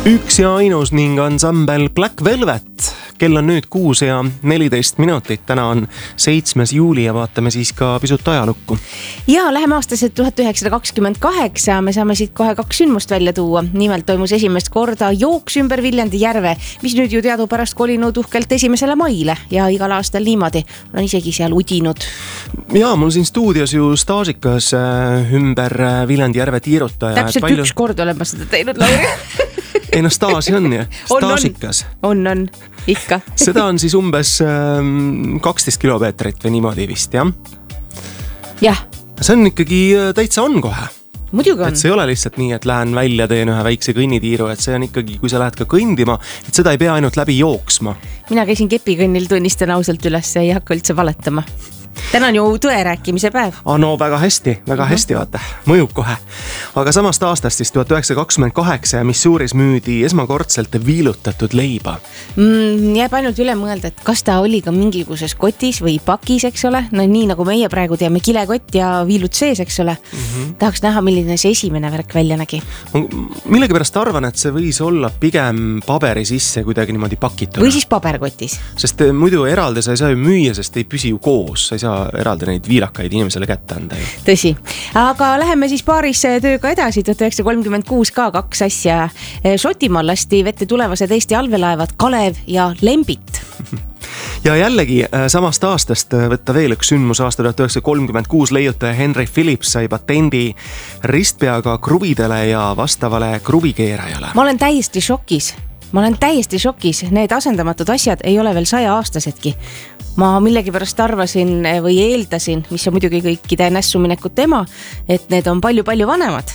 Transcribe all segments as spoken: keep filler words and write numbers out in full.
Üks ja ainus ning ansambel Black Velvet. Kell on nüüd kuus ja neliteist minutit. Täna on seitsmes juuli ja vaatame siis ka pisut ajalukku. Ja läheme aastaselt tuhat üheksasada kakskümmend kaheksa. Me saame siit kohe kaks sündmust välja tuua. Nimelt toimus esimest korda jooks ümber Viljandi järve, mis nüüd ju teadupärast kolinud uhkelt esimesele maile ja igal aastal niimoodi. Olen isegi seal udinud. Ja mul siin stuudios ju staažikas ümber Viljandi järve tiirutaja. Täpselt palju... üks kord olen ma seda teinud, Lauri. Ei no staasi on ju, staažikas. On, on, on, ikka. Seda on siis umbes kaksteist kilomeetrit või niimoodi vist, jah? Jah. See on ikkagi täitsa on kohe. Muidugi on. Et see ei ole lihtsalt nii, et lähen välja, teen ühe väikse kõnnitiiru, et see on ikkagi, kui sa lähed ka kõndima, et seda ei pea ainult läbi jooksma. Mina käisin kepikõnnil, tunnistan ausalt üles, ei hakka üldse valetama. Täna on ju tõe rääkimise päev. Ah, no väga hästi, väga uh-huh. hästi vaata, mõjub kohe. Aga samast aastast siis tuhat üheksasada kakskümmend kaheksa ja Missouris müüdi esmakordselt viilutatud leiba. Mm, jääb ainult üle mõelda, et kas ta oli ka mingisuguses kotis või pakis, eks ole? No nii nagu meie praegu teame kilekott ja viilut sees, eks ole? Uh-huh. Tahaks näha, milline see esimene värk välja nägi. Millegi pärast arvan, et see võis olla pigem paberi sisse kuidagi niimoodi pakituna. Või siis paberkotis. Sest muidu eraldi sa ei saa ju müüa, sest ei püsi ju koos, sa ei saa eraldi neid viilakaid inimesele kätte anda. Tõsi, aga läheme siis paaris tööga edasi. tuhat üheksasada kolmkümmend kuus ka kaks asja. Šotimaal lasti vette tulevased Eesti allveelaevad Kalev ja Lembit. Ja jällegi samast aastast võtta veel üks sündmus. Aasta tuhat üheksasada kolmkümmend kuus leiutaja Henry Phillips sai patendi ristpeaga kruvidele ja vastavale kruvikeerajale. Ma olen täiesti šokis. Ma olen täiesti šokis. Need asendamatud asjad ei ole veel saja aastasedki. Ma millegi pärast arvasin või eeldasin, mis on muidugi kõikide nässuminekut tema, et need on palju-palju vanemad.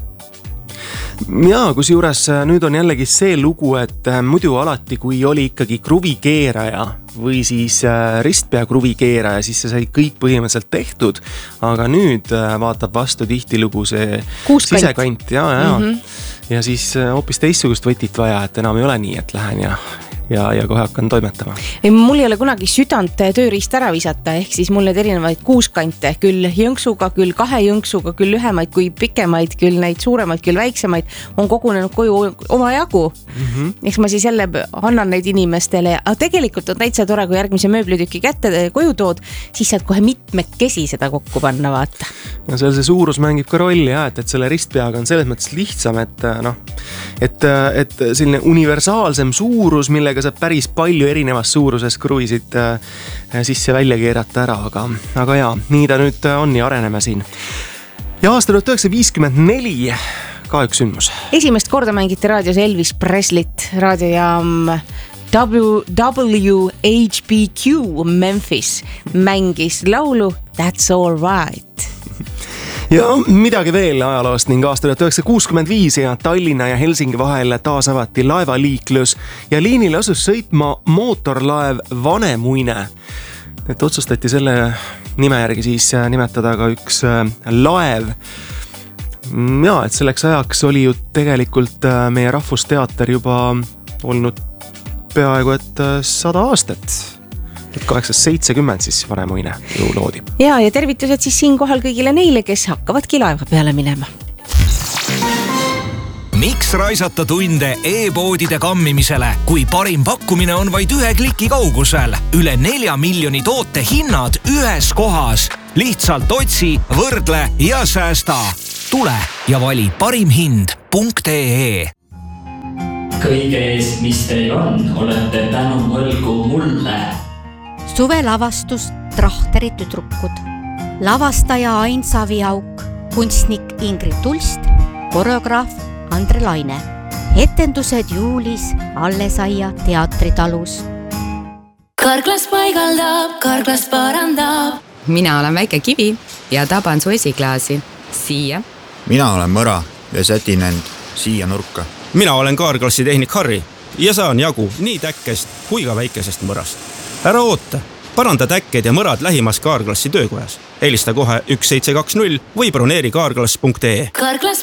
Ja kus juures nüüd on jällegi see lugu, et muidu alati, kui oli ikkagi kruvikeeraja või siis ristpea kruvikeeraja, siis see sai kõik põhimõtteliselt tehtud, aga nüüd vaatab vastu tihtilugu see Kuuskant. Sisekant ja, ja. Mm-hmm. Ja siis hoopis teistsugust võtit vaja, et enam ei ole nii, et lähen ja ja, ja kohe hakkan toimetama. Ei, mul ei ole kunagi südant tööriist ära visata, ehk siis mul need erinevaid kuuskante, küll jõnksuga, küll kahe jõnksuga, küll lühemaid kui pikemaid, küll neid suuremaid, küll väiksemaid on kogunenud koju oma jagu. Mm-hmm. Eks ma siis jälle annan neid inimestele, aga tegelikult on täitsa tore, kui järgmise mööblitüki kätte koju tood, siis saad kohe mitmekesi seda kokku panna, vaata. No seal see suurus mängib ka rolli, jah, et, et selle ristpeaga on selles mõttes lihtsam, et, noh, et, et selline universaalsem suurus, mille saab päris palju erinevas suuruses kruvisid äh, sisse välja keerata ära, aga, aga jaa, nii ta nüüd on ja areneme siin. Ja aasta tuhat üheksasada viiskümmend neli ka üks sündmus. Esimest korda mängiti raadios Elvis Preslit, raadiojaam W H B Q Memphis mängis laulu That's All Right. Ja midagi veel ajaloost ning aasta tuhat üheksasada kuuskümmend viis ja Tallinna ja Helsingi vahel taas avati laevaliiklus ja liinile asus sõitma mootorlaev Vanemuine. Et otsustati selle nime järgi siis nimetada ka üks laev. Ja, et selleks ajaks oli ju tegelikult meie Rahvusteater juba olnud peaaegu et sada aastat. Et kaheksasada seitsekümmend siis Vanemuine ju loodi. Ja, ja tervitused siis siin kohal kõigile neile, kes hakkavadki laeva peale minema. Miks raisata tunde e-poodide kammimisele, kui parim pakkumine on vaid ühe kliki kaugusel? Üle nelja miljoni toote hinnad ühes kohas. Lihtsalt otsi, võrdle ja säästa. Tule ja vali parimhind punkt ee. Kõige eest, mis teil on, olete tänu võlgu mulle. Suvelavastus Trahteri tüdrukud. Lavastaja Ain Saviauk, kunstnik Ingrid Tulst, koreograaf Andre Laine. Etendused juulis Allesaia teatritalus. Karklas paigaldab, karklas parandab. Mina olen väike kivi ja taban su esiklaasi. Siia. Mina olen mõra ja sätin end siia nurka. Mina olen kaarklassi tehnik Harri ja saan jagu nii täkkest kui ka väikesest mõrast. Ära oota, paranda täkked ja mõrad lähimas kaarklassi töökojas. Helista kohe üks seitse kaks null või broneeri kaarklass punkt ee. Karklas